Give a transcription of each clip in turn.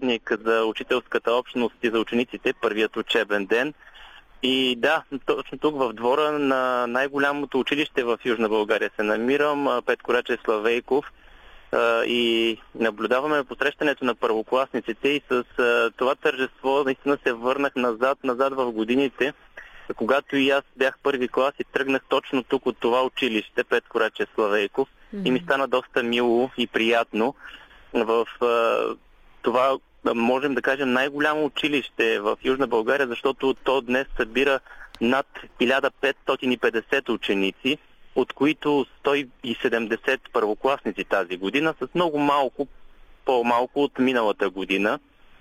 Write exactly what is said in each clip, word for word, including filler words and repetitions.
празник за учителската общност и за учениците, първият учебен ден. И да, точно тук в двора на най-голямото училище в Южна България се намирам, Петко Рачев Славейков, и наблюдаваме посрещането на първокласниците и с това тържество наистина се върнах назад, назад в годините, когато и аз бях първи клас и тръгнах точно тук от това училище, Петко Рачев Славейков, mm-hmm. и ми стана доста мило и приятно в това, можем да кажем, най-голямо училище в Южна България, защото то днес събира над хиляда петстотин и петдесет ученици, от които сто и седемдесет първокласници тази година, с много малко, по-малко от миналата година.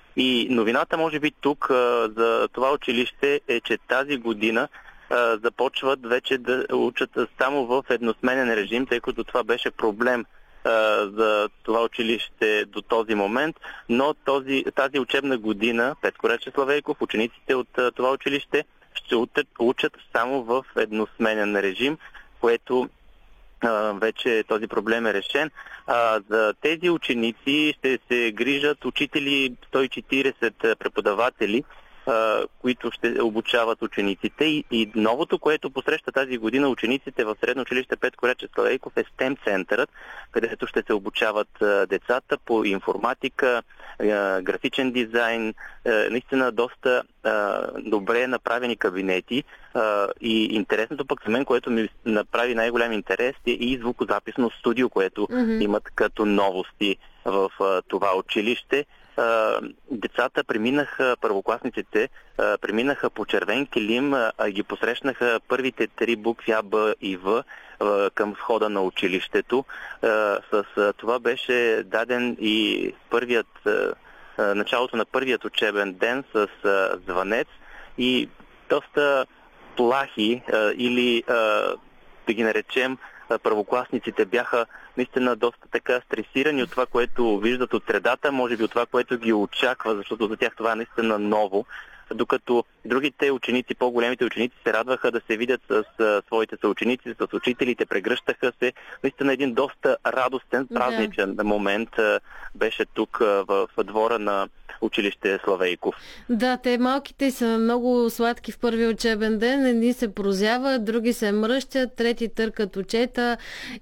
И новината, може би, тук а, за това училище е, че тази година а, започват вече да учат само в едносменен режим, тъй като това беше проблем а, за това училище до този момент, но този, тази учебна година, Петко Рачев Славейков, учениците от а, това училище ще учат, учат само в едносменен режим, което а, вече този проблем е решен. А, за тези ученици ще се грижат учители, сто и четиридесет преподаватели, а, които ще обучават учениците. И, и новото, което посреща тази година учениците в средно училище Петко Рачев Славейков, е стем центърът, където ще се обучават а, децата по информатика, а, графичен дизайн, а, наистина доста а, добре направени кабинети. А, и интересното пък за мен, което ми направи най-голям интерес, е и звукозаписно студио, което mm-hmm. имат като новости в а, това училище. Uh, децата преминаха, първокласниците uh, преминаха по червен килим, uh, ги посрещнаха първите три букви А, Б и В uh, към входа на училището. Uh, с uh, това беше даден и първият, uh, uh, началото на първият учебен ден с uh, звънец и доста плахи uh, или uh, да ги наречем първокласниците бяха наистина доста така стресирани от това, което виждат от средата, може би от това, което ги очаква, защото за тях това е наистина ново. Докато другите ученици, по-големите ученици се радваха да се видят с, с своите съученици, с учителите, прегръщаха се. Наистина един доста радостен, празничен да. момент беше тук в, в двора на училище Славейков. Да, те малките са много сладки в първи учебен ден. Едни се прозяват, други се мръщат, трети търкат очета.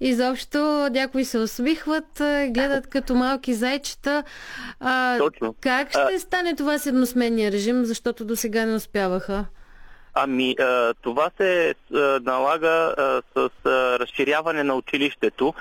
Изобщо някои се усмихват, гледат като малки зайчета. А, Точно. Как ще а... стане това с едносменния режим, защото до сега не успяваха? Ами, това се налага с разширяване на училището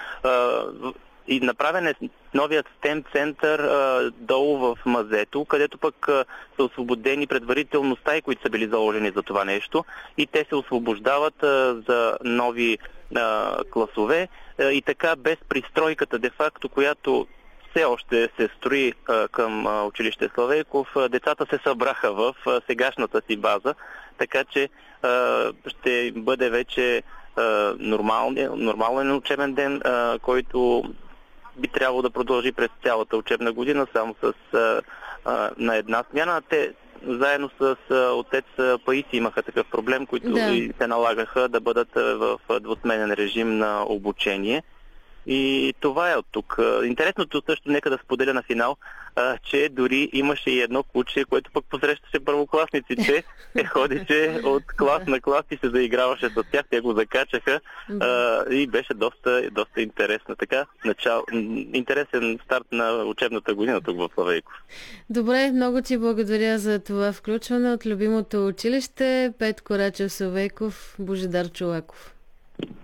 и направен е новият стем център а, долу в Мазето, където пък а, са освободени предварително стаи, които са били заложени за това нещо, и те се освобождават а, за нови а, класове а, и така без пристройката де-факто, която все още се строи а, към а, училище Славейков. А, децата се събраха в а, сегашната си база, така че а, ще бъде вече а, нормален, нормален учебен ден, а, който би трябвало да продължи през цялата учебна година, само с а, а, на една смяна. Те заедно с а, отец Паиси имаха такъв проблем, който да. и се налагаха да бъдат в двусменен режим на обучение. И това е от тук. Интересното също, нека да споделя на финал, а, че дори имаше и едно куче, което пък посрещаше първокласниците, е ходеше от клас на клас и се заиграваше с тях, те го закачаха а, и беше доста, доста интересно. Така, начал, интересен старт на учебната година тук в Славейков. Добре, много ти благодаря за това включване от любимото училище Петко Рачев Славейков, Божидар Чолаков.